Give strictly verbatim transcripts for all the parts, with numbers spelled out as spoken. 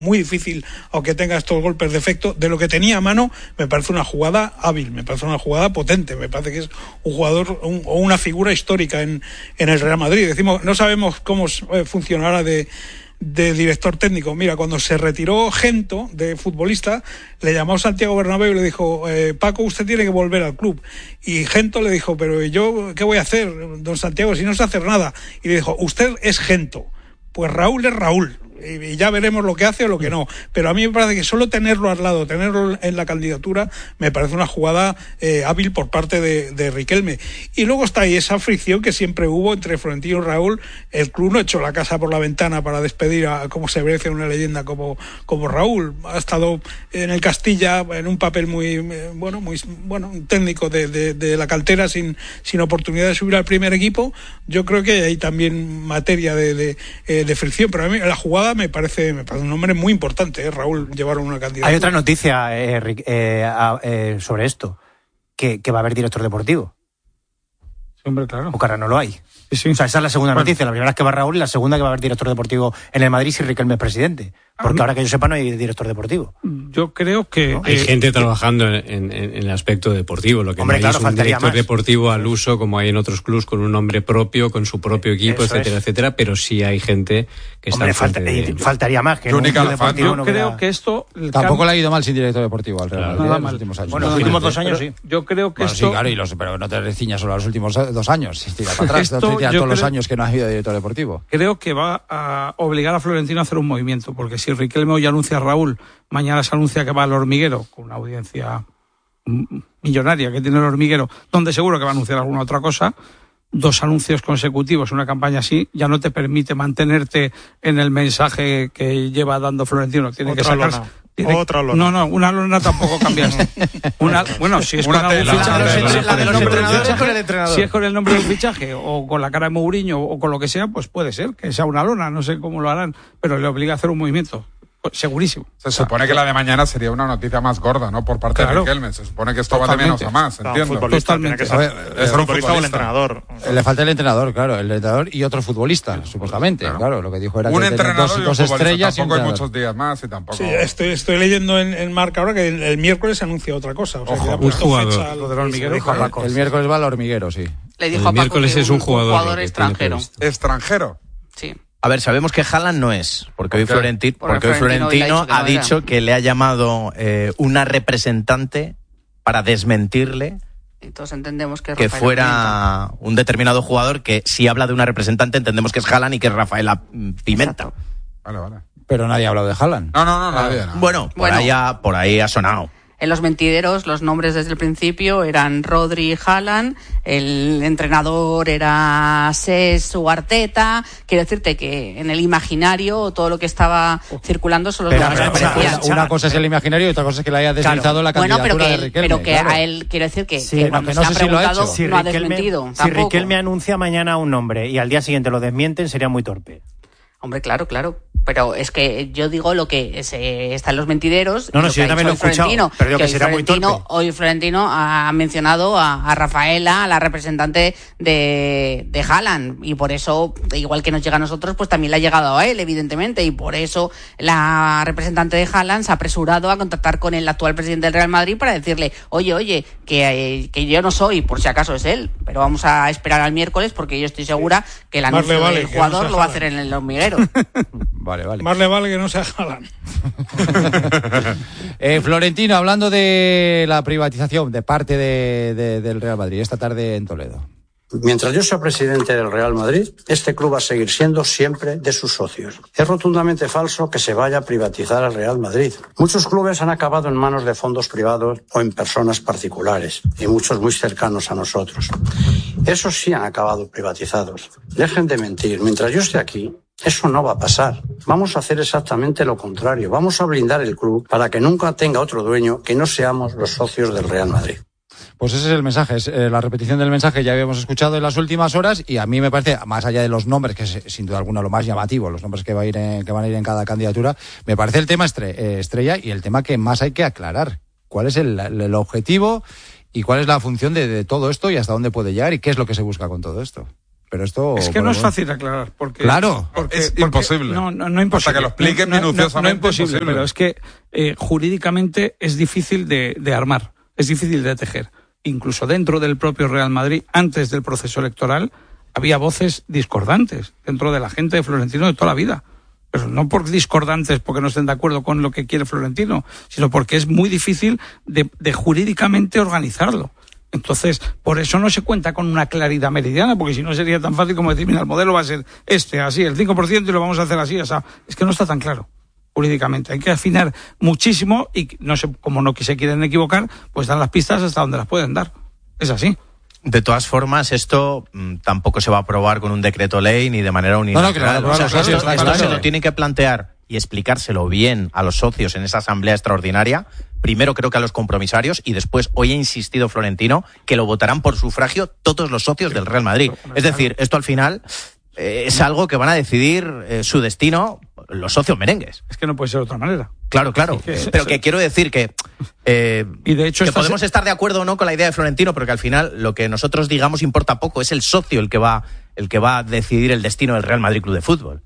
muy difícil, aunque tenga estos golpes de efecto. De lo que tenía a mano, me parece una jugada hábil, me parece una jugada potente, me parece que es un jugador un, o una figura histórica en, en el Real Madrid. Decimos, no sabemos cómo funcionará de, de director técnico. Mira, cuando se retiró Gento de futbolista, le llamó Santiago Bernabéu y le dijo, eh, Paco, usted tiene que volver al club. Y Gento le dijo, pero yo, ¿qué voy a hacer, don Santiago, si no sé hacer nada? Y le dijo, usted es Gento. Pues Raúl es Raúl. Y ya veremos lo que hace o lo que no, pero a mí me parece que solo tenerlo al lado, tenerlo en la candidatura, me parece una jugada eh, hábil por parte de, de Riquelme. Y luego está ahí esa fricción que siempre hubo entre Florentino y Raúl. El club no echó la casa por la ventana para despedir a, como se merece una leyenda como, como Raúl. Ha estado en el Castilla en un papel muy bueno, muy bueno, un técnico de, de, de la cantera sin, sin oportunidad de subir al primer equipo. Yo creo que hay también materia de, de, de fricción, pero a mí la jugada me parece, me parece un nombre muy importante, ¿eh? Raúl, llevar una candidatura. Hay otra noticia, eh, eh, eh, sobre esto, que, que va a haber director deportivo. Sí, hombre, claro. O que ahora no lo hay. Sí, sí. O sea, esa es la segunda bueno. noticia. La primera es que va Raúl y la segunda que va a haber director deportivo en el Madrid si Riquelme es presidente. Porque ah, ahora que yo sepa no hay director deportivo. Yo creo que... ¿No? Hay eh, gente trabajando en, en, en el aspecto deportivo. Lo que hombre, no hay claro, es un director más. deportivo al uso como hay en otros clubs con un nombre propio, con su propio equipo, Eso etcétera, es. etcétera. Pero sí hay gente que hombre, está... Falta, de... Faltaría más. Que en un club deportivo yo no creo queda... que esto... Tampoco le ha ido mal sin director deportivo al Real Madrid Nada en los mal. últimos años. Bueno, los últimos dos años sí. Yo creo que bueno, esto... sí, claro, y los, pero no te ciñas solo a los últimos dos años. Si tira para atrás, esto, no te tira todos creo, los años que no ha habido director deportivo. Creo que va a obligar a Florentino a hacer un movimiento, porque si Riquelme hoy anuncia a Raúl, mañana se anuncia que va al Hormiguero, con una audiencia millonaria que tiene el Hormiguero, donde seguro que va a anunciar alguna otra cosa. Dos anuncios consecutivos, una campaña así, ya no te permite mantenerte en el mensaje que lleva dando Florentino. Tiene otra que sacar... lona. Tiene... Otra lona. No, no, una lona tampoco cambias. Una, bueno, si es una con tela, algún fichaje, la de los entrenadores con el entrenador. Si es con el nombre del fichaje o con la cara de Mourinho o con lo que sea, pues puede ser que sea una lona, no sé cómo lo harán, pero le obliga a hacer un movimiento. Segurísimo. Se supone que la de mañana sería una noticia más gorda, ¿no? Por parte claro. de Riquelme. Se supone que esto va de menos a más, entiendo. No, futbolista, Totalmente. tiene que ser, A ver, es eh, un futbolista o el entrenador. Le falta el entrenador, claro, el entrenador y otro futbolista, sí, supuestamente. Claro. claro, lo que dijo era un que entrenador dos, y un dos estrellas. Tampoco y hay muchos días más y tampoco. Sí, estoy, estoy leyendo en, en Marca ahora que el, el miércoles se anuncia otra cosa. O sea, Ojo, que ha un puesto jugador. fecha al, Lo del Hormiguero, dijo a claro. Paco. El miércoles va al Hormiguero, sí. Le dijo El a Paco miércoles que es un jugador, un jugador que extranjero. tiene ¿Extranjero? Sí. A ver, sabemos que Haaland no es, porque hoy, Florenti- Porque porque hoy Florentino Florentino le ha ha dicho dicho que le ha llamado eh, una representante para desmentirle Y todos entendemos que, que Rafael fuera Pimenta. Un determinado jugador que si habla de una representante entendemos que es Haaland y que es Rafaela Pimenta. Exacto. Vale, vale. Pero nadie ha hablado de Haaland. No, no, no, nadie. No. Bueno, por, Bueno. Ahí ha, por ahí ha sonado. En los mentideros, los nombres desde el principio eran Rodri y Haaland, el entrenador era Cesc o Arteta. Quiero decirte que en el imaginario todo lo que estaba circulando son los Pero, nombres que pero, aparecían. Una, una cosa es el imaginario y otra cosa es que le haya deslizado la Bueno, candidatura pero que, de Riquelme. pero que claro. a él, quiero decir que, Sí, que no, cuando que se no ha sé si lo ha preguntado hecho. Si no ha Riquelme, desmentido. si tampoco. Riquelme anuncia mañana un nombre y al día siguiente lo desmienten, sería muy torpe. Hombre, claro, claro. Pero es que yo digo lo que se, está en los mentideros. No, no, lo si que yo ha también lo he dicho hoy escuchado, Florentino, pero digo que hoy será muy Florentino- torpe. Hoy Florentino ha mencionado a, a Rafaela, a la representante de, de Haaland, y por eso, igual que nos llega a nosotros, pues también le ha llegado a él, evidentemente, y por eso la representante de Haaland se ha apresurado a contactar con el actual presidente del Real Madrid para decirle, oye, oye, que, eh, que yo no soy, por si acaso es él, pero vamos a esperar al miércoles porque yo estoy segura que el Más anuncio le vale del que no jugador sea lo va a Haaland. hacer en el hormiguero. Vale, vale. Más le vale que no sea Haaland. eh, Florentino, hablando de la privatización de parte de, de, del Real Madrid, esta tarde en Toledo. Mientras yo sea presidente del Real Madrid, este club va a seguir siendo siempre de sus socios. Es rotundamente falso que se vaya a privatizar el Real Madrid. Muchos clubes han acabado en manos de fondos privados o en personas particulares, y muchos muy cercanos a nosotros. Esos sí han acabado privatizados. Dejen de mentir. Mientras yo esté aquí, eso no va a pasar. Vamos a hacer exactamente lo contrario. Vamos a blindar el club para que nunca tenga otro dueño que no seamos los socios del Real Madrid. Pues ese es el mensaje, es eh, la repetición del mensaje que ya habíamos escuchado en las últimas horas, y a mí me parece, más allá de los nombres, que es sin duda alguna lo más llamativo, los nombres que, va a ir en, que van a ir en cada candidatura, me parece el tema estre, eh, estrella y el tema que más hay que aclarar. ¿Cuál es el, el objetivo y cuál es la función de, de todo esto y hasta dónde puede llegar y qué es lo que se busca con todo esto? Pero esto... Es que por no es bueno. fácil aclarar. Porque, Claro. porque, Es porque- imposible. No, no, no imposible. Hasta que lo expliquen No, no, no, minuciosamente, No, imposible, imposible. pero es que eh, jurídicamente es difícil de, de armar, es difícil de tejer. Incluso dentro del propio Real Madrid, antes del proceso electoral, había voces discordantes dentro de la gente de Florentino de toda la vida. Pero no por discordantes porque no estén de acuerdo con lo que quiere Florentino, sino porque es muy difícil de, de jurídicamente organizarlo. Entonces, por eso no se cuenta con una claridad meridiana, porque si no sería tan fácil como decir, mira, el modelo va a ser este, así, el cinco por ciento y lo vamos a hacer así, o sea, es que no está tan claro jurídicamente. Hay que afinar muchísimo y no sé, como no que se quieren equivocar, pues dan las pistas hasta donde las pueden dar. Es así. De todas formas, esto mmm, tampoco se va a aprobar con un decreto ley ni de manera unilateral. No, no, que lo van a aprobar o sea, los socios, esto, está esto claro. se lo tienen que plantear y explicárselo bien a los socios en esa asamblea extraordinaria. Primero creo que a los compromisarios y después, hoy ha insistido Florentino, que lo votarán por sufragio todos los socios del Real Madrid. Es decir, esto al final eh, es algo que van a decidir eh, su destino los socios merengues. Es que no puede ser de otra manera. Claro, claro. Sí, que- pero que quiero decir que, eh, Y de hecho que esta podemos se- estar de acuerdo o no con la idea de Florentino, pero que al final lo que nosotros digamos importa poco. Es el socio el que va, el que va a decidir el destino del Real Madrid Club de Fútbol.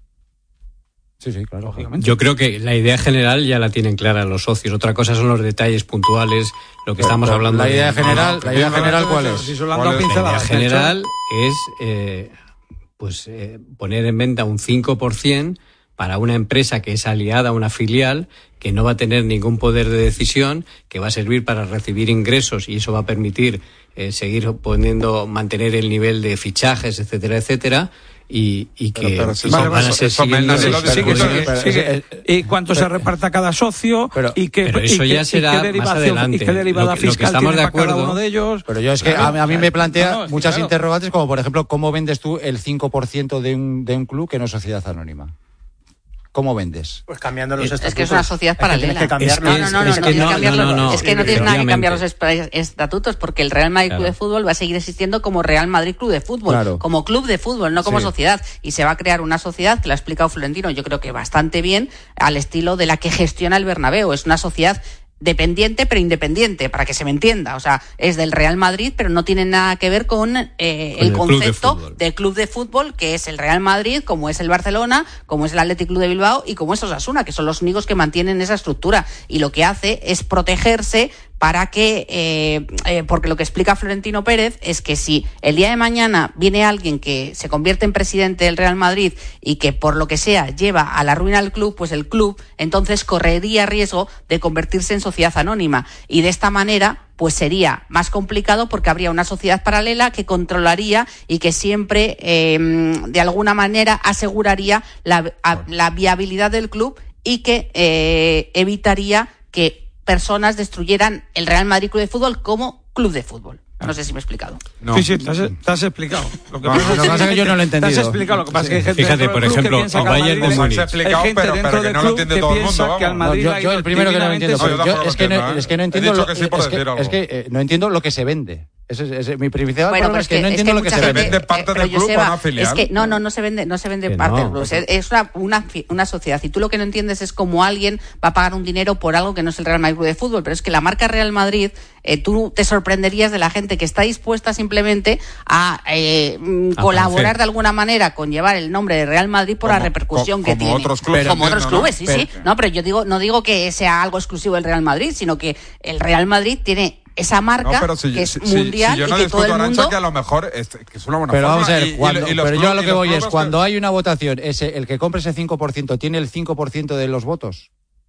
Sí, sí, claro. Lógicamente. Yo creo que la idea general ya la tienen clara los socios. Otra cosa son los detalles puntuales, lo que estamos Pero hablando. La idea de- general, la idea general, ¿cuál es? Si solo han ¿Cuál dado es? La idea pinceladas, general es eh, pues eh, poner en venta un cinco por ciento para una empresa que es aliada a una filial, que no va a tener ningún poder de decisión, que va a servir para recibir ingresos y eso va a permitir eh, seguir poniendo, mantener el nivel de fichajes, etcétera, etcétera, y, y que Pero- pero si van eso- a ser eso siguiendo nadie lo los- discute. Sigue, sigue, pero- sigue. pero- y cuánto se reparta cada socio pero- y qué, pero y eso qué- ya y será qué más derivación adelante. y qué derivada Lo que- lo que fiscal estamos tiene de para cada acuerdo- uno de ellos. Pero yo es que Claro, a, a mí me plantea no, no, es que muchas claro. interrogantes, como por ejemplo, ¿cómo vendes tú el cinco por ciento de un, de un club que no es sociedad anónima? ¿Cómo vendes? Pues cambiando los Es estatutos. que es una sociedad Es que paralela. tienes que cambiar Es No, que no, es- no, no, es no que tienes no, que cambiarlo. no, no, Es que no tienes nada que cambiar los efectivamente. esp- estatutos porque el Real Madrid Claro. Club de Fútbol va a seguir existiendo como Real Madrid Club de Fútbol, Claro. como club de fútbol, no como Sí. sociedad. Y se va a crear una sociedad que lo ha explicado Florentino, yo creo que bastante bien, al estilo de la que gestiona el Bernabéu. Es una sociedad dependiente pero independiente, para que se me entienda. O sea, es del Real Madrid, pero no tiene nada que ver con eh, el, el club de concepto fútbol. del club de fútbol, que es el Real Madrid, como es el Barcelona, como es el Athletic Club de Bilbao y como es Osasuna, que son los únicos que mantienen esa estructura. Y lo que hace es protegerse para que, eh, eh, porque lo que explica Florentino Pérez es que si el día de mañana viene alguien que se convierte en presidente del Real Madrid y que por lo que sea lleva a la ruina al club, pues el club entonces correría riesgo de convertirse en sociedad anónima. Y de esta manera pues sería más complicado porque habría una sociedad paralela que controlaría y que siempre eh, de alguna manera aseguraría la, a, la viabilidad del club y que eh, evitaría que personas destruyeran el Real Madrid Club de Fútbol como club de fútbol. No sé si me he explicado. No. Sí, sí, te has, te has explicado. Lo que No, pasa lo que pasa es que yo no lo he Te has entendido. explicado, lo que pasa es que hay gente Fíjate, dentro por del club ejemplo, que piensa que el al Bayern Madrid- de Múnich. Se ha explicado, hay gente pero- dentro pero que del no lo club entiende que todo el mundo, piensa que al vamos. No, Madrid yo, le ha yo ido el primero que no divinamente entiendo, No, yo pero yo- tampoco es, que lo no, entiendo, ¿eh? es que no He entiendo dicho lo, que sí por es que, decir algo. es que eh, no entiendo lo que se vende. Ese es, ese es mi principal Bueno, problema, pero es que no entiendo lo que mucha se gente- vende. vende parte pero del club Joseba, a una filial. Es que no, no, no se vende, no se vende Que parte no, del club. pues Es, es una, una, fi- una sociedad. Y tú lo que no entiendes es cómo alguien va a pagar un dinero por algo que no es el Real Madrid Club de Fútbol. Pero es que la marca Real Madrid, eh, tú te sorprenderías de la gente que está dispuesta simplemente a eh, mm, A colaborar aparecer. de alguna manera con llevar el nombre de Real Madrid por Como- la repercusión co- que como tiene. otros clubes, Pero- como entiendo, otros ¿no? clubes, sí, Pero- sí. No, pero yo digo, no digo que sea algo exclusivo del Real Madrid, sino que el Real Madrid tiene esa marca No, pero si, que es si- si- mundial si yo no y que todo discuto, el Arantxa, mundo... que a lo mejor es, que es una buena Pero forma. vamos a ver, y- y- cuando- y los pero yo a club- lo y que los voy es, clubes cuando que- hay una votación, ese, el que compre ese cinco por ciento tiene el cinco por ciento de los votos.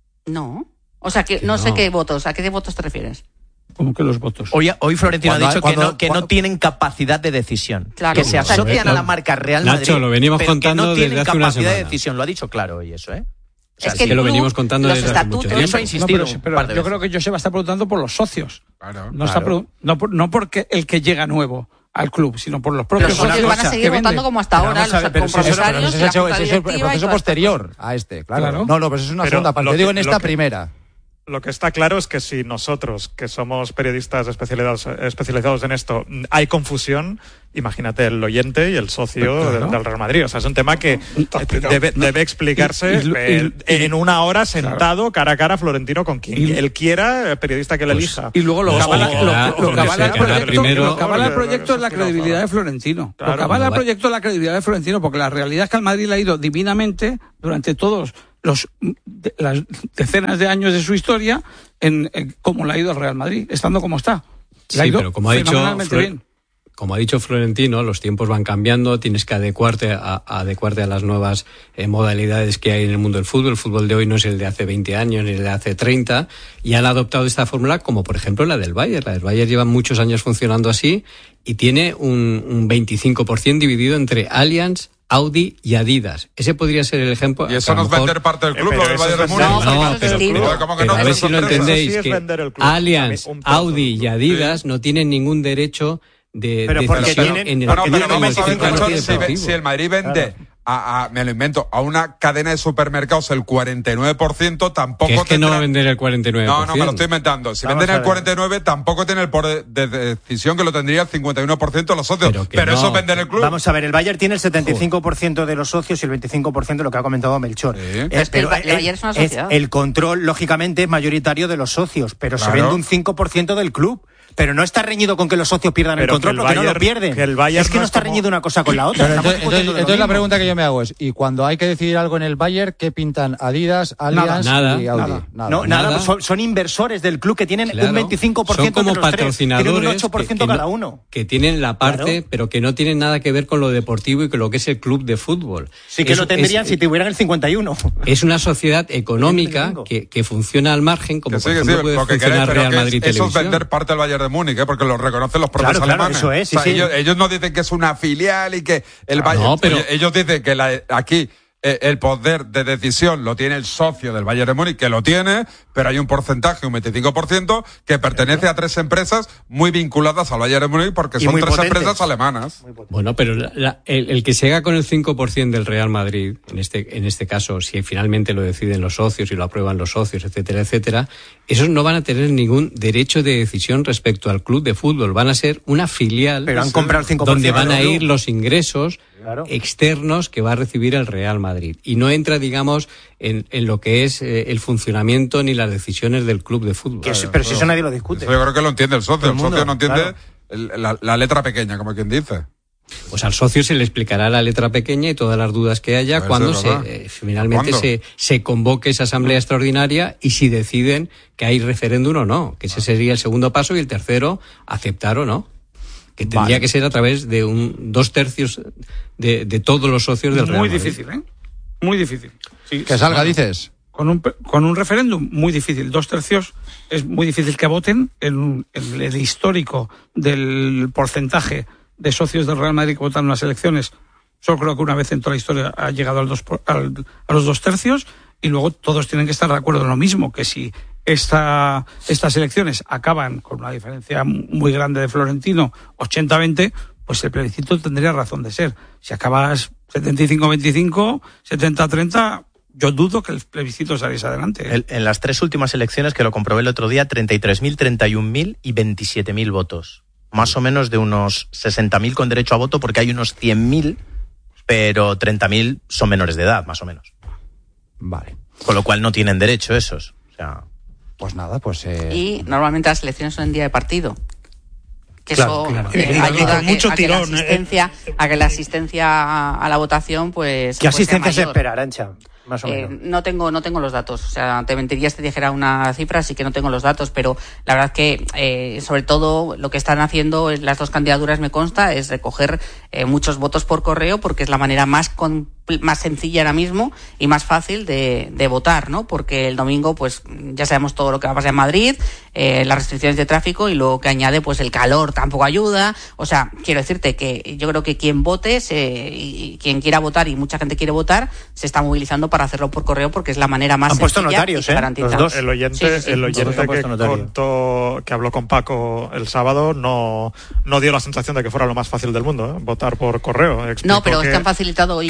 No. O sea, que no, sé qué votos, ¿a qué de votos te refieres? Como que los votos. Hoy, hoy Florentino Cuando- ha dicho cuando- que, no, que cuando- no tienen capacidad de decisión. Claro. Que se O sea, asocian lo- a la marca Real Nacho, Madrid. lo venimos pero que contando no tienen desde hace una capacidad de semana. decisión. Lo ha dicho claro hoy eso, ¿eh? O sea, Es sí que que lo el club, venimos contando los desde hace mucho estatutos... En eso ha No, insistido pero, un pero par de yo veces. creo que Joseba está preguntando por los socios. Claro. No, está Claro. pregun- no, por- no porque el que llega nuevo al club, sino por los propios Los socios socios van a que seguir votando venden. como hasta Pero ahora, vamos a los ver, pero eso- compromisarios pero eso y es la hecho- Junta ese es el Directiva y proceso todas estas posterior cosas. a este, claro. Claro. No, no, pero eso es una Pero segunda parte. lo Yo digo que- en lo esta que- primera. Lo que está claro es que si nosotros, que somos periodistas especializados, especializados en esto, hay confusión, imagínate el oyente y el socio claro. del, del Real Madrid. O sea, es un tema que debe, debe explicarse y, y, eh, y, en una hora sentado claro. cara a cara Florentino con quien y, él quiera, periodista que le pues, elija. Y luego lo que avala el proyecto es la credibilidad de Florentino. Claro, lo que avala el proyecto es la credibilidad de Florentino, porque la realidad es que al Madrid le ha ido divinamente durante todos los de, las decenas de años de su historia en, en cómo le ha ido al Real Madrid, estando como está. Le sí, pero como ha dicho Flor- como ha dicho Florentino, los tiempos van cambiando, tienes que adecuarte a, a adecuarte a las nuevas eh, modalidades que hay en el mundo del fútbol. El fútbol de hoy no es el de hace veinte años ni el de hace treinta, y han adoptado esta fórmula como por ejemplo la del Bayern. La del Bayern lleva muchos años funcionando así y tiene un, un veinticinco por ciento dividido entre Allianz, Audi y Adidas. Ese podría ser el ejemplo. Y eso no es vender parte del club, eh, lo del Bayern de Múnich. No, no, pero, pero, pero, pero a ver si lo entendéis, sí que Allianz, Audi y Adidas sí. no tienen ningún derecho de pero porque tienen, en el no, no, pero vamos a ver, si, si el Madrid vende claro. A, a, me lo invento, a una cadena de supermercados el cuarenta y nueve por ciento, tampoco que es que tendrá... no va a vender el cuarenta y nueve por ciento. No, no, me lo estoy inventando. Si vamos venden el cuarenta y nueve por ciento, tampoco tiene el poder de decisión que lo tendría el cincuenta y uno por ciento de los socios. Pero, pero no. Eso es vender el club. Vamos a ver, el Bayern tiene el setenta y cinco por ciento de los socios y el veinticinco por ciento de lo que ha comentado Melchor. Sí. Es, pero el, el, es una sociedad. Es, el control, lógicamente, es mayoritario de los socios, pero claro. se vende un cinco por ciento del club. Pero no está reñido con que los socios pierdan pero el control, el porque Bayern, no lo pierden. Que el Bayern es que no, no está como... reñido una cosa con la otra. Pero entonces, entonces, entonces la pregunta que yo me hago es, ¿y cuando hay que decidir algo en el Bayern, qué pintan Adidas, Allianz nada, y Audi? Nada, nada. No, nada, nada. Son, son inversores del club que tienen claro. un veinticinco por ciento son como de los patrocinadores tres, tienen un ocho por ciento que, que cada no, uno. Que tienen la parte, claro. pero que no tienen nada que ver con lo deportivo y con lo que es el club de fútbol. Sí que es, lo tendrían es, si tuvieran el cincuenta y uno. Es una sociedad económica que, que funciona al margen, como que por sí, ejemplo sí, puede funcionar queréis, Real Madrid es, Televisión. Eso es vender parte del Bayern de Múnich, ¿eh? Porque lo reconocen los propios claro, alemanes. Claro, eso es, sí, o sea, sí. Ellos, ellos no dicen que es una filial y que el Bayern... No, pero... Oye, ellos dicen que la, aquí eh, el poder de decisión lo tiene el socio del Bayern de Múnich, que lo tiene, pero hay un porcentaje, un veinticinco por ciento, que pertenece a tres empresas muy vinculadas al Bayern de Múnich porque son tres potentes. Empresas alemanas. Bueno, pero la, la, el, el que se haga con el cinco por ciento del Real Madrid, en este, en este caso, si finalmente lo deciden los socios y lo aprueban los socios, etcétera, etcétera, esos no van a tener ningún derecho de decisión respecto al club de fútbol. Van a ser una filial pero han comprado el cinco por ciento donde van a ir los ingresos claro. externos que va a recibir el Real Madrid. Y no entra, digamos, en, en lo que es eh, el funcionamiento ni las decisiones del club de fútbol. Que sí, pero si eso nadie lo discute. Eso yo creo que lo entiende el socio. El, el socio no entiende claro. el, la, la letra pequeña, como quien dice. Pues al socio se le explicará la letra pequeña y todas las dudas que haya Puede cuando ser, se eh, finalmente ¿Cuándo? se, se convoque esa asamblea extraordinaria y si deciden que hay referéndum o no, que ese sería el segundo paso, y el tercero, aceptar o no. Que tendría vale. que ser a través de un dos tercios de, de todos los socios del Real Muy Madrid. difícil, ¿eh? Muy difícil. Sí, que salga, bueno, dices. Con un, con un referéndum, muy difícil. Dos tercios es muy difícil que voten. En, en el histórico del porcentaje de socios del Real Madrid que votan en las elecciones, solo creo que una vez en toda la historia ha llegado al dos, al, a los dos tercios, y luego todos tienen que estar de acuerdo en lo mismo, que si esta, estas elecciones acaban con una diferencia muy grande de Florentino, ochenta a veinte, pues el plebiscito tendría razón de ser. Si acabas setenta y cinco a veinticinco, setenta a treinta, yo dudo que el plebiscito saliese adelante. El, en las tres últimas elecciones, que lo comprobé el otro día, treinta y tres mil, treinta y un mil y veintisiete mil votos. Más o menos de unos sesenta mil con derecho a voto, porque hay unos cien mil, pero treinta mil son menores de edad, más o menos. Vale. Con lo cual no tienen derecho esos. O sea... Pues nada, pues... Eh... Y normalmente las elecciones son en día de partido. Que claro, eso claro. Eh, ayuda a que, mucho a, que tirón, la asistencia, eh. a que la asistencia a la votación, pues... ¿Qué pues asistencia sea se espera, Arantxa? Más o menos. Eh, no tengo no tengo los datos, o sea, te mentiría si te dijera una cifra, así que no tengo los datos, pero la verdad que eh, sobre todo lo que están haciendo las dos candidaturas, me consta, es recoger eh, muchos votos por correo, porque es la manera más con, más sencilla ahora mismo y más fácil de, de votar, ¿no? Porque el domingo, pues ya sabemos todo lo que va a pasar en Madrid, eh, las restricciones de tráfico, y luego que añade, pues el calor tampoco ayuda. O sea, quiero decirte que yo creo que quien vote se, y quien quiera votar, y mucha gente quiere votar, se está movilizando para hacer por correo, porque es la manera más Han puesto sencilla notarios, y ¿eh? garantiza. Los dos. El oyente, sí, sí, sí. El oyente que contó, que habló con Paco el sábado, no, no dio la sensación de que fuera lo más fácil del mundo, ¿eh? Votar por correo. Explicó no, pero que, es que han facilitado hoy, que hoy tenía estaba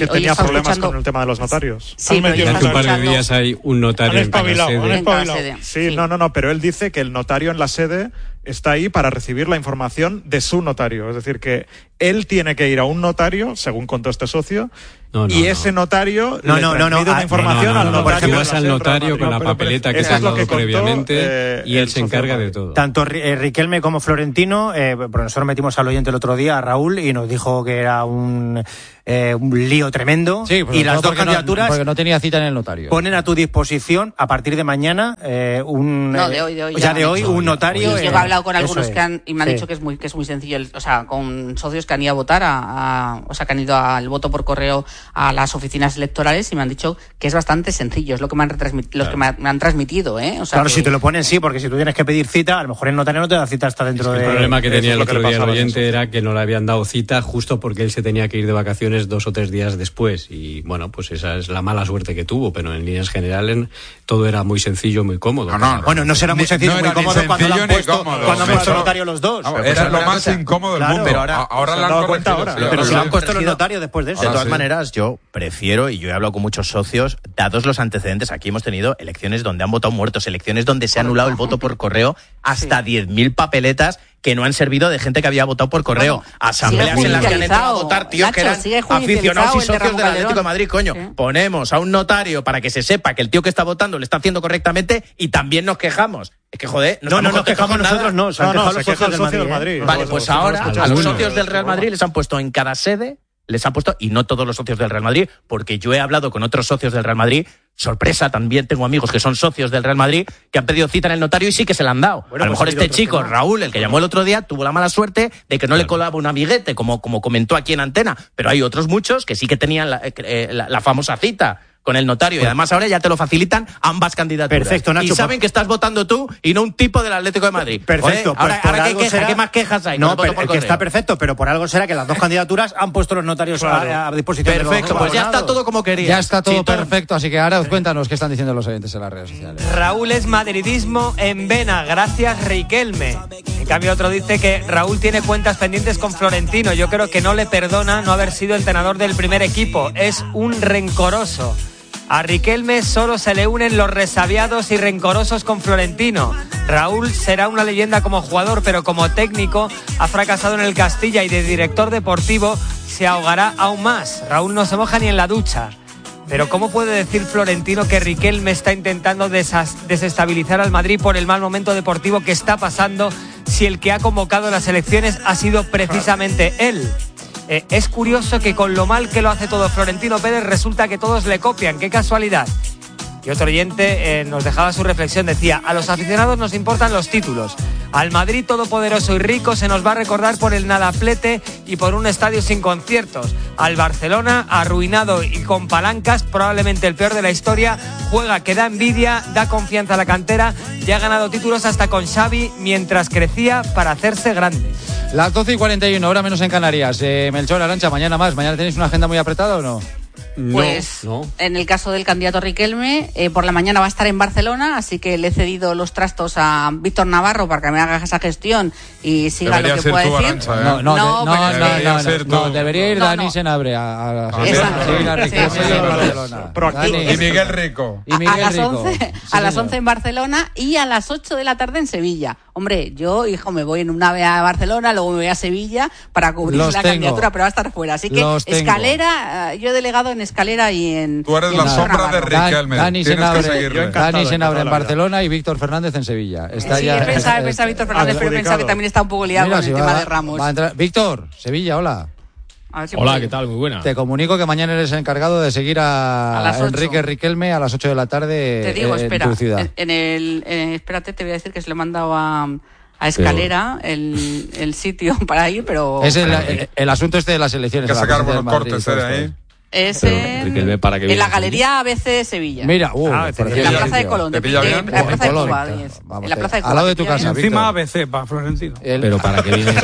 problemas escuchando... con el tema de los notarios. Sí, pero ya hace un par de días hay un notario en cada sede. En cada sede. Sí, sí, no, no, no, pero él dice que el notario en la sede está ahí para recibir la información de su notario. Es decir, que él tiene que ir a un notario, según contó este socio, no, no, y ese notario no, le no, transmite no, no, una información no, no, no, al notario. Tú vas al notario con la papeleta que te han dado previamente eh, y él se encarga de todo. Tanto eh, Riquelme como Florentino, eh, bueno, nosotros metimos al oyente el otro día, a Raúl, y nos dijo que era un, eh, un lío tremendo. Sí, pues y las dos porque candidaturas no, porque no tenía cita en el notario. Ponen a tu disposición, a partir de mañana, eh, un... No, de hoy, de hoy. Ya, ya de hoy, un notario... Yo eh, he hablado con algunos es. que han... Y me han sí. dicho que es muy que es muy sencillo, el, o sea, con socios que han ido a votar, a, a, o sea, que han ido al voto por correo a las oficinas electorales y me han dicho que es bastante sencillo, es lo que me han retransmitido, los claro. que me, me han transmitido, ¿eh? O sea, claro, que... si te lo ponen sí, porque si tú tienes que pedir cita, a lo mejor el notario no te da cita hasta dentro es que de... El problema que tenía el otro día el oyente eso. era que no le habían dado cita justo porque él se tenía que ir de vacaciones dos o tres días después y bueno, pues esa es la mala suerte que tuvo, pero en líneas generales todo era muy sencillo, muy cómodo. No, no, bueno, no será muy sencillo, no muy cómodo cuando lo han puesto, cómodo, cuando han pero, puesto notario los dos. Vamos, era pues lo más cosa. incómodo del Claro, mundo. pero ahora, ahora se la han han dado cuenta corregido. ahora. Pero sí. si lo han puesto los notarios después de eso. De todas sí. maneras, yo prefiero, y yo he hablado con muchos socios, dados los antecedentes, aquí hemos tenido elecciones donde han votado muertos, elecciones donde se ha anulado el voto por correo, hasta sí. diez mil papeletas que no han servido de gente que había votado por correo. Bueno, asambleas en las que han entrado a votar tíos Nacho, que eran aficionados y socios del Atlético de Madrid. Coño, ¿sí? Ponemos a un notario para que se sepa que el tío que está votando lo está haciendo correctamente y también nos quejamos. Es que, joder, no, no nos quejamos nosotros, no, se han quejado los socios del Madrid. Madrid. Vale, pues ahora a los socios del Real Madrid les han puesto en cada sede, les han puesto, y no todos los socios del Real Madrid, porque yo he hablado con otros socios del Real Madrid, sorpresa, también tengo amigos que son socios del Real Madrid, que han pedido cita en el notario y sí que se la han dado. Bueno, a lo mejor pues este chico, temas. Raúl, el que llamó el otro día, tuvo la mala suerte de que no claro. le colaba un amiguete, como, como comentó aquí en Antena, pero hay otros muchos que sí que tenían la, eh, la, la famosa cita con el notario, bueno. y además ahora ya te lo facilitan ambas candidaturas. Perfecto, Nacho. Y saben que estás votando tú y no un tipo del Atlético de Madrid. Perfecto. Oye, ahora, pues ahora ¿qué, queja, será... ¿qué más quejas hay? No, pero el que está perfecto, pero por algo será que las dos candidaturas han puesto los notarios claro. a, a disposición. Perfecto, de los pues ya está todo como querías. Ya está todo Chitón. perfecto, así que ahora cuéntanos qué están diciendo los oyentes en las redes sociales. Raúl es madridismo en vena, gracias Riquelme. En cambio otro dice que Raúl tiene cuentas pendientes con Florentino. Yo creo que no le perdona no haber sido entrenador del primer equipo. Es un rencoroso. A Riquelme solo se le unen los resabiados y rencorosos con Florentino. Raúl será una leyenda como jugador, pero como técnico ha fracasado en el Castilla y de director deportivo se ahogará aún más. Raúl no se moja ni en la ducha. Pero ¿cómo puede decir Florentino que Riquelme está intentando desas- desestabilizar al Madrid por el mal momento deportivo que está pasando si el que ha convocado las elecciones ha sido precisamente él? Eh, es curioso que con lo mal que lo hace todo Florentino Pérez resulta que todos le copian. ¡Qué casualidad! Y otro oyente eh, nos dejaba su reflexión, decía: a los aficionados nos importan los títulos. Al Madrid todopoderoso y rico se nos va a recordar por el nadaplete y por un estadio sin conciertos. Al Barcelona, arruinado y con palancas, probablemente el peor de la historia, juega que da envidia, da confianza a la cantera, ya ha ganado títulos hasta con Xavi mientras crecía para hacerse grande. Las doce y cuarenta y uno, hora menos en Canarias. Eh, Melchor, Arantxa, mañana más. ¿Mañana tenéis una agenda muy apretada o no? Pues no, no. En el caso del candidato Riquelme, eh, por la mañana va a estar en Barcelona, así que le he cedido los trastos a Víctor Navarro para que me haga esa gestión y siga Debería lo que pueda tú, decir. Arantxa, ¿eh? No, no, No, no, no, pero- no, Debería no, ser no, tú. debería ir No, Dani no. Senabre a, a, Exacto. seguir a Riquelme Sí, en sí, sí. Barcelona. Proactivo. Dani. Y Miguel Rico. Y Miguel a, a las Rico. once, Sí, a las señor. once en Barcelona y a las ocho de la tarde en Sevilla. Hombre, yo, hijo, me voy en un ave a Barcelona, luego me voy a Sevilla para cubrir Los la tengo. candidatura, pero va a estar fuera. Así que Los tengo. Escalera, eh, yo he delegado en Escalera y en... Tú eres y en la Víctor sombra de Navarro. Riquelme. Dan- Dani Tienes que Senabre, seguirle. Yo encantado, Dani Senabre encantado en la Barcelona y Víctor Fernández en Sevilla. Está Sí, ya, he pensado, he eh, pensado Víctor Fernández, pero he pensado que también está un poco liado Mira, con si el va- tema de Ramos. va a entrar- Víctor, Sevilla, hola. A ver si Hola, puede. ¿qué tal? Muy buena. Te comunico que mañana eres el encargado de seguir a, A las ocho. Enrique Riquelme a las ocho de la tarde Te digo, en espera, tu ciudad. en, en el, eh, espérate, te voy a decir que se lo he mandado a, a Escalera el, el sitio para ir, pero... Es el, el, el asunto este de las elecciones. Hay que de la sacar presidencia buenos del Madrid cortes y todo eh, de ahí. esto. Es Pero, en, Riquelme, ¿para qué en viene la a Galería A B C Sevilla. Mira, uh, Ah, por en en ejemplo, la Plaza de sitio. Colón. ¿Te pilla de- bien? de- la En Plaza de Colón. Cuba. es. Vamos, En la Plaza de al Cuba. lado de tu ¿te pilla casa, bien? Víctor. Encima A B C para Florentino. El- Pero ¿para qué viene?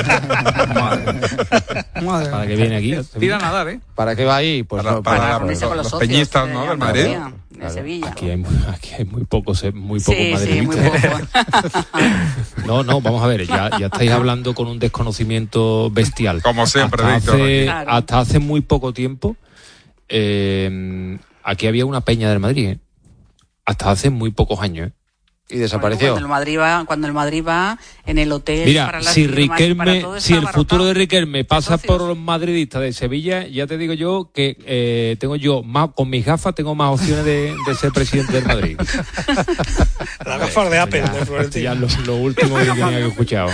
Madre ¿Para mía. qué viene aquí? Tira a nadar, ¿eh? ¿Para qué va ahí? Pues Para- no, para para- la- reunirse con los los socios peñistas, de ¿no? la del Madrid. Galería De Sevilla. Aquí hay, aquí hay muy pocos, eh, muy pocos Sí, sí, muy madridistas. poco. No, no, vamos a ver, ya, ya estáis hablando con un desconocimiento bestial. Como siempre, hasta Víctor, hace, Claro. hasta hace muy poco tiempo, eh, aquí había una peña del Madrid, ¿eh? Hasta hace muy pocos años, ¿eh? Y desapareció. Bueno, cuando el Madrid va, cuando el Madrid va en el hotel. Mira, para las si firmas y para Riquelme, todo, si el está futuro de abarrotado. Riquelme pasa Socios. por los madridistas de Sevilla, ya te digo yo que eh, tengo yo más, con mis gafas tengo más opciones de, de ser presidente del Madrid. Las gafas de Apple, Ya, de Florentino. ya lo, lo último que tenía que escuchar.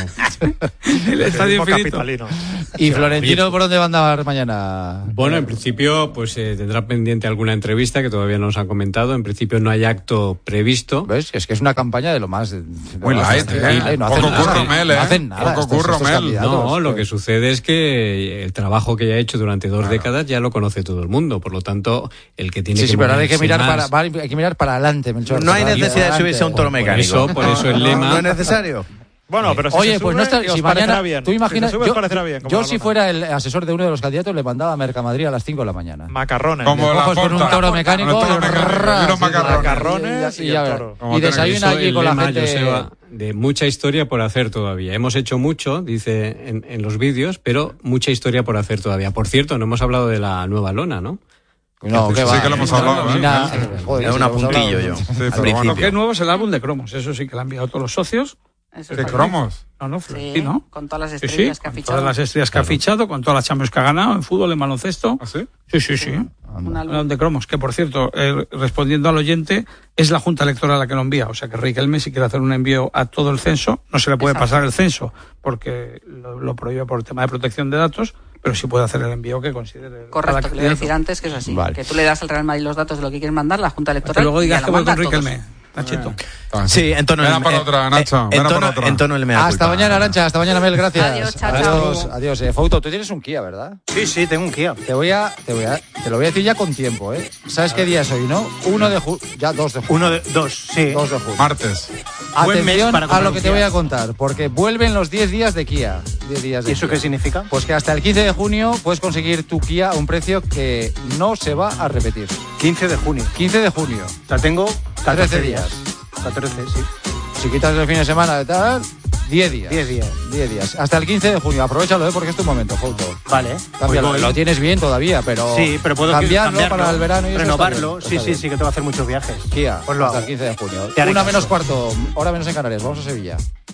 El estadio infinito. ¿Y Florentino por dónde va a andar mañana? Bueno, en principio, pues eh, tendrá pendiente alguna entrevista que todavía no nos han comentado. En principio no hay acto previsto. ¿Ves? Es que es una campaña de lo más... de Muy lo más light, tranquila, ¿eh? y no Poco hacen nada, curro, Mel, ¿eh? No hacen nada. Poco estos- curro, estos Mel. candidatos. No, lo que sucede es que el trabajo que ya ha hecho durante dos décadas ya lo conoce todo el mundo. Por lo tanto, el que tiene Sí, que sí, pero ahora hay que moverse mirar más- para, va- hay que mirar para adelante, Melchor. No hay para necesidad de adelante. subirse a un toro Por mecánico. eso, por eso el lema... ¿No es necesario? Bueno, pero si Oye, se pues sube, no está, os si parecerá mañana, bien. tú imaginas, Si se sube, yo, os parecerá bien, como yo la si lona. fuera el asesor de uno de los candidatos le mandaba a Mercamadrid a las cinco de la mañana. Macarrones. Como la Coges con un porta. toro mecánico Con el toro y mecánico, ras, y unos sí, macarrones. Macarrones y, y ya el verás. toro. Como Y tiene que desayuna Eso, allí el con la lema, gente. Joseba, de mucha historia por hacer todavía. Hemos hecho mucho, dice en, en los vídeos, pero mucha historia por hacer todavía. Por cierto, no hemos hablado de la nueva lona, ¿no? No, Sí, qué sí va. que lo hemos hablado, ¿eh? Nada, joder, Era sí un lo hemos apuntillo hablado. yo. Sí, al pero principio. Lo que es nuevo es el álbum de cromos. Eso sí que lo han enviado todos los socios. Eso ¿De está cromos? No, no, Sí, Florentino. con todas las Sí, sí, estrellas que ha con fichado. todas las estrellas que ha fichado, con todas las Champions que ha ganado en fútbol, en baloncesto. ¿Ah, sí? Sí, sí, sí. Un Un álbum. álbum de cromos, que por cierto, eh, respondiendo al oyente, es la Junta Electoral la que lo envía. O sea que Riquelme, si quiere hacer un envío a todo el censo, no se le puede Exacto. pasar el censo, porque lo, lo prohíbe por el tema de protección de datos, pero sí puede hacer el envío que considere. Correcto, cada que le voy a candidato. decir antes que es así. Vale. Que tú le das al Real Madrid los datos de lo que quieres mandar, la Junta Que Electoral. luego y digas ya que lo voy con manda a todos. Riquelme. Nachito. Sí, en tono Ven a el- por eh, otra, eh, Nacho, en ven a por tono- otra. En tono el mea Hasta culpa. mañana, Arancha. Hasta mañana, Mel. Gracias. Adiós, chao, adiós. chao. Adiós. Eh, Fouto, tú tienes un Kia, ¿verdad? Sí, sí, tengo un Kia. Te voy a, te voy a, te lo voy a decir ya con tiempo, ¿eh? ¿Sabes qué día es hoy, no? Uno de junio, ya dos de junio. Uno de dos, sí. Dos de junio. Martes. Buen mes Atención para a comprar lo un que te Kia. voy a contar, porque vuelven los diez días de Kia. diez días de ¿Y eso Kia. qué significa? Pues que hasta el quince de junio puedes conseguir tu Kia a un precio que no se va a repetir. quince de junio. quince de junio. O sea, tengo catorce trece días. días. catorce, sí. Si quitas el fin de semana de tal, diez días. diez días. diez días. Hasta el quince de junio. Aprovechalo, ¿eh? Porque es tu momento, Fouto. Vale. Cámbialo. Voy, voy. Lo tienes bien todavía, pero, Sí, pero puedo cambiarlo, cambiarlo, para el verano y eso renovarlo. está Sí, bien, sí, está sí, que tengo que hacer muchos viajes. bien. Kia, Pues lo hasta hago. el quince de junio. Te haré Una caso. menos cuarto, hora menos en Canarias. Vamos a Sevilla.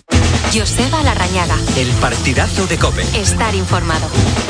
Joseba Larrañaga. El partidazo de COPE. Estar informado.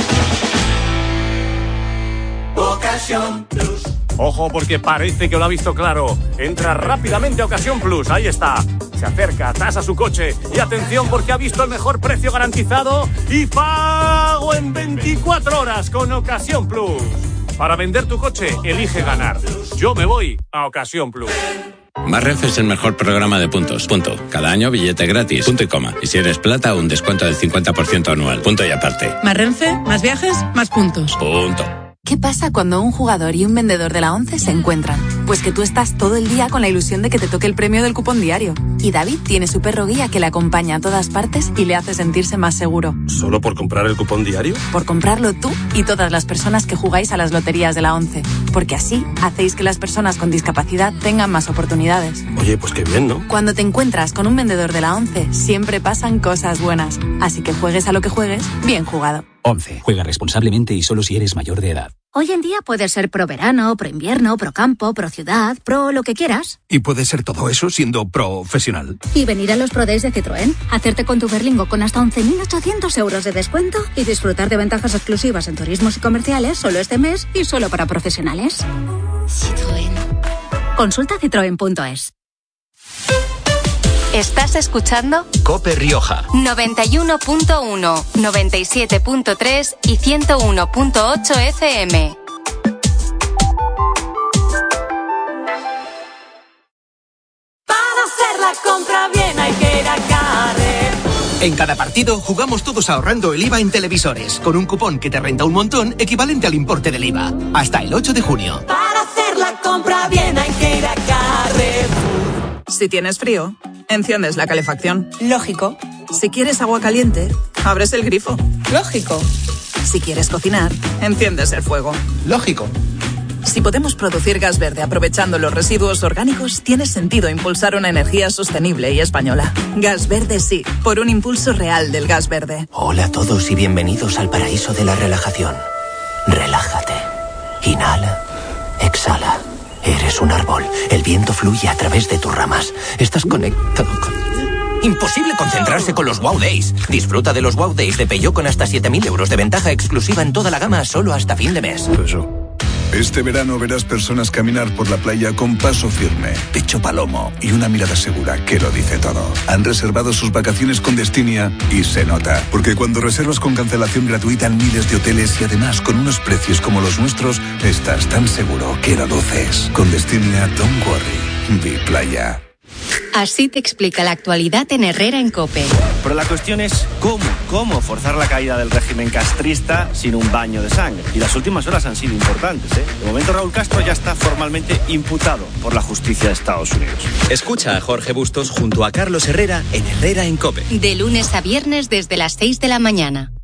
Ocasión Plus. Ojo porque parece que lo ha visto claro. Entra rápidamente a Ocasión Plus, ahí está. Se acerca, tasa su coche y atención porque ha visto el mejor precio garantizado y pago en veinticuatro horas con Ocasión Plus. Para vender tu coche, elige ganar. Yo me voy a Ocasión Plus. Más Renfe es el mejor programa de puntos. Punto. Cada año billete gratis. Punto y coma. Y si eres plata, un descuento del cincuenta por ciento anual. Punto y aparte. Más Renfe, más viajes, más puntos. Punto. ¿Qué pasa cuando un jugador y un vendedor de la ONCE se encuentran? Pues que tú estás todo el día con la ilusión de que te toque el premio del cupón diario. Y David tiene su perro guía que le acompaña a todas partes y le hace sentirse más seguro. ¿Solo por comprar el cupón diario? Por comprarlo tú y todas las personas que jugáis a las loterías de la ONCE. Porque así hacéis que las personas con discapacidad tengan más oportunidades. Oye, pues qué bien, ¿no? Cuando te encuentras con un vendedor de la ONCE, siempre pasan cosas buenas. Así que juegues a lo que juegues, bien jugado. once. Juega responsablemente y solo si eres mayor de edad. Hoy en día puedes ser pro verano, pro invierno, pro campo, pro ciudad, pro lo que quieras. Y puede ser todo eso siendo profesional. Y venir a los Pro Days de Citroën, hacerte con tu Berlingo con hasta once mil ochocientos euros de descuento y disfrutar de ventajas exclusivas en turismos y comerciales solo este mes y solo para profesionales. Citroën. Consulta citroen punto es. ¿Estás escuchando? COPE Rioja. noventa y uno punto uno, noventa y siete punto tres y ciento uno punto ocho F M. Para hacer la compra bien hay que ir a Carrer. En cada partido jugamos todos ahorrando el I V A en televisores, con un cupón que te renta un montón equivalente al importe del I V A. Hasta el ocho de junio. Para hacer la compra bien hay que ir a Carrer. Si tienes frío, enciendes la calefacción. Lógico. Si quieres agua caliente, abres el grifo. Lógico. Si quieres cocinar, enciendes el fuego. Lógico. Si podemos producir gas verde aprovechando los residuos orgánicos, tiene sentido impulsar una energía sostenible y española. Gas verde sí, por un impulso real del gas verde. Hola a todos y bienvenidos al paraíso de la relajación. Relájate. Inhala. Exhala. Eres un árbol. El viento fluye a través de tus ramas. Estás conectado con... Imposible concentrarse con los Wow Days. Disfruta de los Wow Days de Peugeot con hasta siete mil euros de ventaja exclusiva en toda la gama solo hasta fin de mes. Este verano verás personas caminar por la playa con paso firme, pecho palomo y una mirada segura que lo dice todo. Han reservado sus vacaciones con Destinia y se nota. Porque cuando reservas con cancelación gratuita en miles de hoteles y además con unos precios como los nuestros, estás tan seguro que lo luces. Con Destinia, don't worry. Be playa. Así te explica la actualidad en Herrera en COPE. Pero la cuestión es cómo, cómo forzar la caída del régimen castrista sin un baño de sangre. Y las últimas horas han sido importantes, ¿eh? De momento Raúl Castro ya está formalmente imputado por la justicia de Estados Unidos. Escucha a Jorge Bustos junto a Carlos Herrera en Herrera en COPE. De lunes a viernes desde las seis de la mañana.